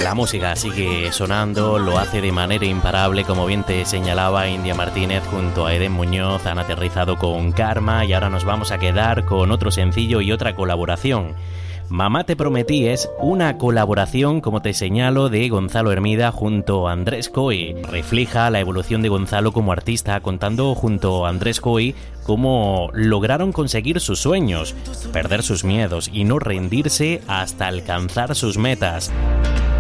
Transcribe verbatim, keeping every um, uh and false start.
La música sigue sonando, lo hace de manera imparable, como bien te señalaba India Martínez junto a Eden Muñoz, han aterrizado con Karma y ahora nos vamos a quedar con otro sencillo y otra colaboración. Mamá te prometí es una colaboración, como te señalo, de Gonzalo Hermida junto a Andrés Coy. Refleja la evolución de Gonzalo como artista, contando junto a Andrés Coy cómo lograron conseguir sus sueños, perder sus miedos y no rendirse hasta alcanzar sus metas.